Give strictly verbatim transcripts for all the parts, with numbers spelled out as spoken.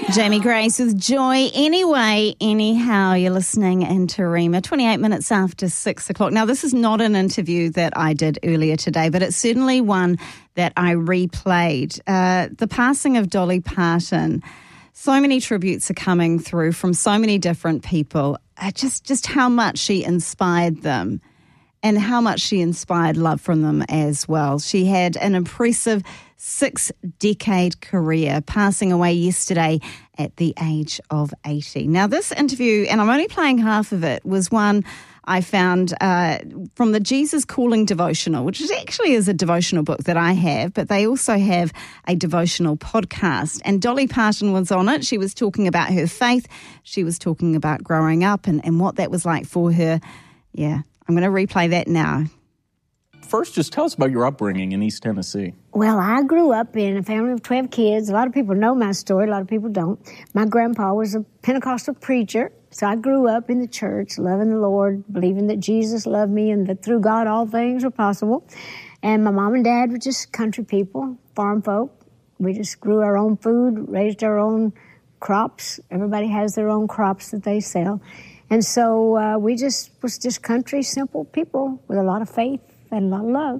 Jamie Grace with Joy. Anyway, anyhow, you're listening in to Rhema, twenty-eight minutes after six o'clock. Now, this is not an interview that I did earlier today, but it's certainly one that I replayed. Uh, the passing of Dolly Parton. So many tributes are coming through from so many different people. Uh, just, just how much she inspired them and how much she inspired love from them as well. She had an impressive six-decade career, passing away yesterday at the age of eighty. Now, this interview, and I'm only playing half of it, was one I found uh, from the Jesus Calling devotional, which is actually is a devotional book that I have, but they also have a devotional podcast. And Dolly Parton was on it. She was talking about her faith. She was talking about growing up and, and what that was like for her. Yeah, I'm going to replay that now. First, just tell us about your upbringing in East Tennessee. Well, I grew up in a family of twelve kids. A lot of people know my story. A lot of people don't. My grandpa was a Pentecostal preacher, so I grew up in the church, loving the Lord, believing that Jesus loved me and that through God all things are possible. And my mom and dad were just country people, farm folk. We just grew our own food, raised our own crops. Everybody has their own crops that they sell. And so uh, we just was just country, simple people with a lot of faith and a lot of love.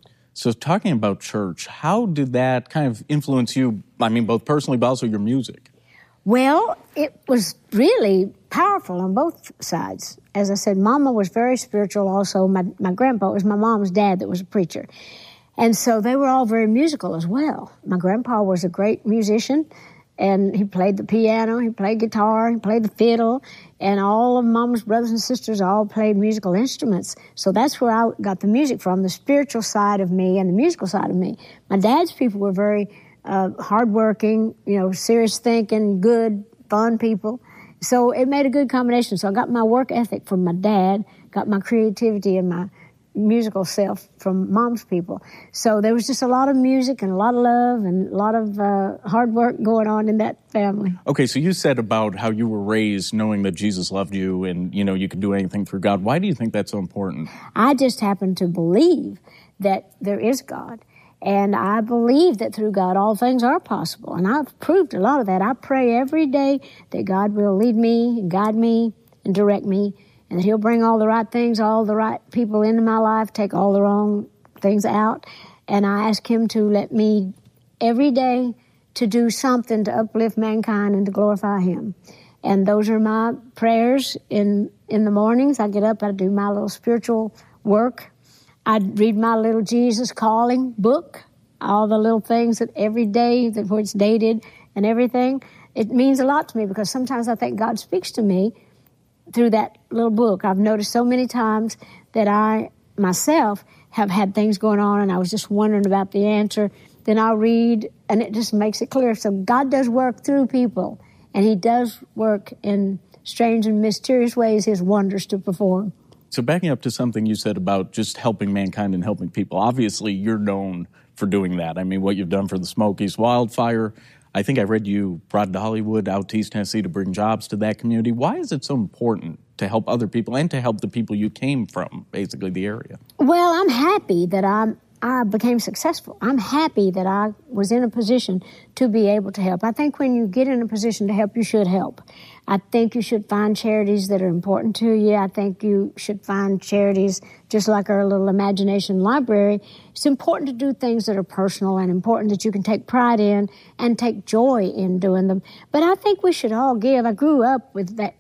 So talking about church, how did that kind of influence you, I mean, both personally, but also your music? Well, it was really powerful on both sides. As I said, Mama was very spiritual also. My, my grandpa was my mom's dad that was a preacher. And so they were all very musical as well. My grandpa was a great musician, and he played the piano, he played guitar, he played the fiddle, and all of Mama's brothers and sisters all played musical instruments. So that's where I got the music from, the spiritual side of me and the musical side of me. My dad's people were very uh, hardworking, you know, serious thinking, good, fun people. So it made a good combination. So I got my work ethic from my dad, got my creativity and my musical self from Mom's people. So there was just a lot of music and a lot of love and a lot of uh, hard work going on in that family. Okay, so you said about how you were raised knowing that Jesus loved you and, you know, you could do anything through God. Why do you think that's so important? I just happen to believe that there is God. And I believe that through God all things are possible. And I've proved a lot of that. I pray every day that God will lead me and guide me and direct me, and that He'll bring all the right things, all the right people into my life, take all the wrong things out. And I ask Him to let me every day to do something to uplift mankind and to glorify Him. And those are my prayers in, in the mornings. I get up, I do my little spiritual work. I read my little Jesus Calling book, all the little things that every day, that where it's dated and everything. It means a lot to me because sometimes I think God speaks to me through that little book. I've noticed so many times that I myself have had things going on and I was just wondering about the answer. Then I'll read and it just makes it clear. So God does work through people, and He does work in strange and mysterious ways, His wonders to perform. So backing up to something you said about just helping mankind and helping people, obviously you're known for doing that. I mean, what you've done for the Smokies Wildfire, I think I read you brought to Hollywood, out to East Tennessee to bring jobs to that community. Why is it so important to help other people and to help the people you came from, basically the area? Well, I'm happy that I'm, I became successful. I'm happy that I was in a position to be able to help. I think when you get in a position to help, you should help. I think you should find charities that are important to you. I think you should find charities just like our little imagination library. It's important to do things that are personal and important that you can take pride in and take joy in doing them. But I think we should all give. I grew up with that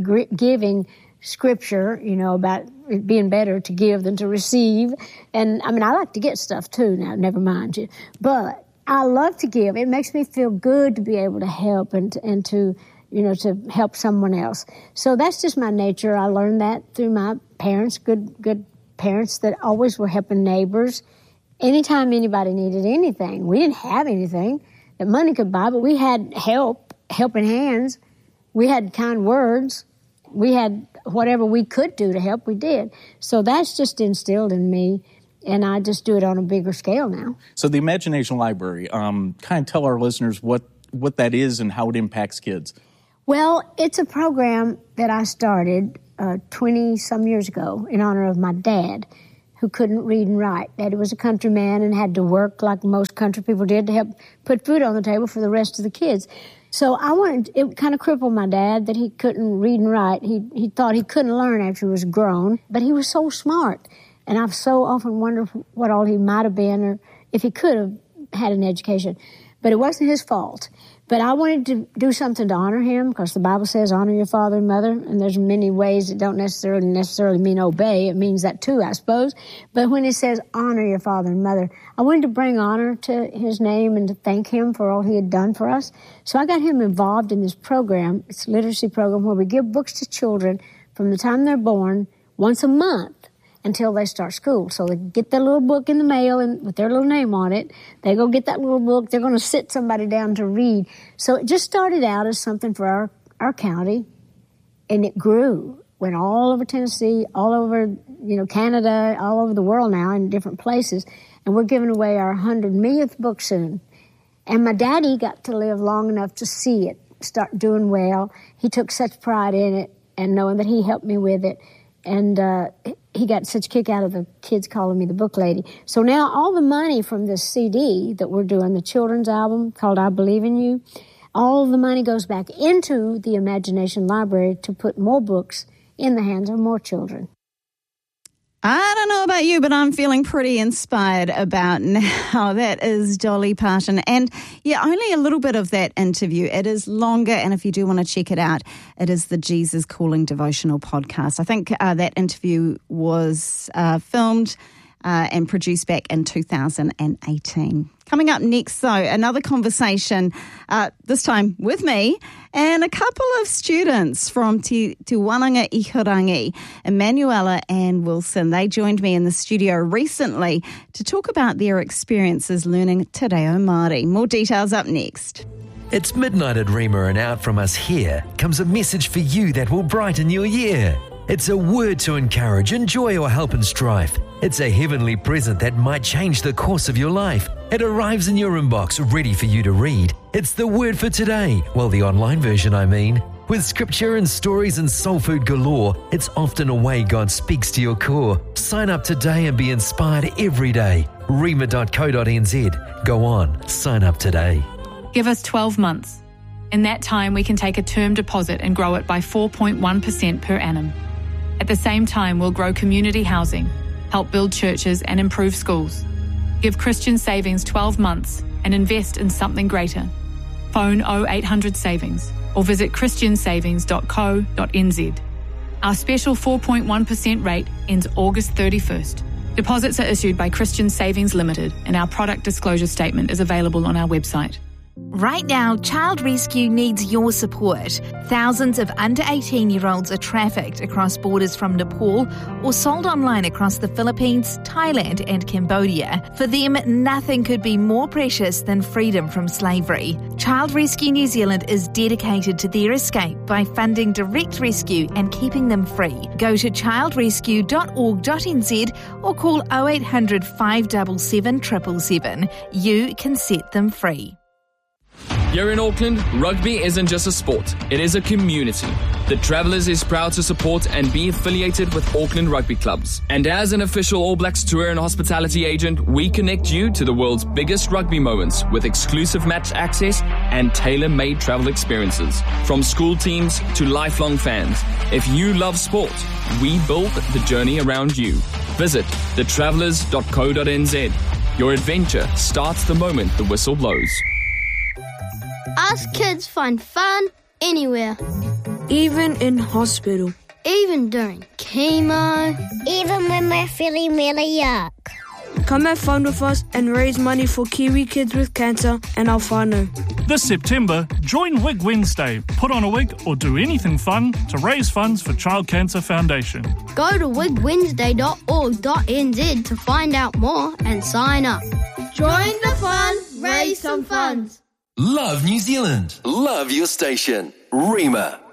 giving scripture, you know, about it being better to give than to receive. And, I mean, I like to get stuff, too, now, never mind you. But I love to give. It makes me feel good to be able to help and, and to, you know, to help someone else. So that's just my nature. I learned that through my parents, good good parents that always were helping neighbors. Anytime anybody needed anything, we didn't have anything that money could buy, but we had help, helping hands. We had kind words. We had whatever we could do to help, we did. So that's just instilled in me, and I just do it on a bigger scale now. So the Imagination Library, um, kind of tell our listeners what, what that is and how it impacts kids. Well, it's a program that I started uh, twenty-some years ago in honor of my dad, who couldn't read and write. Daddy was a country man and had to work like most country people did to help put food on the table for the rest of the kids. So I wanted, it kind of crippled my dad that he couldn't read and write. He he thought he couldn't learn after he was grown, but he was so smart. And I've so often wondered what all he might have been, or if he could have had an education. But it wasn't his fault. But I wanted to do something to honor him, because the Bible says honor your father and mother, and there's many ways that don't necessarily necessarily mean obey. It means that too, I suppose. But when it says honor your father and mother, I wanted to bring honor to his name and to thank him for all he had done for us. So I got him involved in this program. It's a literacy program where we give books to children from the time they're born once a month until they start school. So they get their little book in the mail and with their little name on it. They go get that little book. They're going to sit somebody down to read. So it just started out as something for our, our county, and it grew. Went all over Tennessee, all over, you know, Canada, all over the world now in different places. And we're giving away our one hundred millionth book soon. And my daddy got to live long enough to see it start doing well. He took such pride in it, and knowing that he helped me with it. And uh, he got such a kick out of the kids calling me the book lady. So now all the money from this C D that we're doing, the children's album called I Believe in You, all the money goes back into the Imagination Library to put more books in the hands of more children. I don't know about you, but I'm feeling pretty inspired about now. That is Dolly Parton. And yeah, only a little bit of that interview. It is longer, and if you do want to check it out, it is the Jesus Calling Devotional Podcast. I think uh, that interview was uh, filmed uh, and produced back in two thousand eighteen. Coming up next, though, another conversation, uh, this time with me and a couple of students from Te, Te Wananga Ihurangi, Emanuela and Wilson. They joined me in the studio recently to talk about their experiences learning Te Reo Māori. More details up next. It's midnight at Rima, and out from us here comes a message for you that will brighten your year. It's a word to encourage, enjoy, or help in strife. It's a heavenly present that might change the course of your life. It arrives in your inbox, ready for you to read. It's the word for today, well, the online version, I mean. With scripture and stories and soul food galore, it's often a way God speaks to your core. Sign up today and be inspired every day. rima dot co dot n z. Go on, sign up today. Give us twelve months. In that time, we can take a term deposit and grow it by four point one percent per annum. At the same time, we'll grow community housing, help build churches and improve schools. Give Christian Savings twelve months and invest in something greater. Phone oh eight hundred savings or visit christian savings dot co dot n z. Our special four point one percent rate ends August thirty-first. Deposits are issued by Christian Savings Limited, and our product disclosure statement is available on our website. Right now, Child Rescue needs your support. Thousands of under eighteen-year-olds are trafficked across borders from Nepal or sold online across the Philippines, Thailand and Cambodia. For them, nothing could be more precious than freedom from slavery. Child Rescue New Zealand is dedicated to their escape by funding direct rescue and keeping them free. Go to child rescue dot org dot n z or call oh eight hundred, five seven seven, seven seven seven. You can set them free. Here in Auckland, rugby isn't just a sport, it is a community. The Travellers is proud to support and be affiliated with Auckland rugby clubs. And as an official All Blacks tour and hospitality agent, we connect you to the world's biggest rugby moments with exclusive match access and tailor-made travel experiences. From school teams to lifelong fans, if you love sport, we build the journey around you. Visit the travellers dot co dot n z. Your adventure starts the moment the whistle blows. Us kids find fun anywhere. Even in hospital. Even during chemo. Even when we're feeling really yuck. Come have fun with us and raise money for Kiwi kids with cancer and our whānau. This September, join Wig Wednesday. Put on a wig or do anything fun to raise funds for Child Cancer Foundation. Go to wig wednesday dot org dot n z to find out more and sign up. Join the fun, raise some funds. Love New Zealand. Love your station. Rima.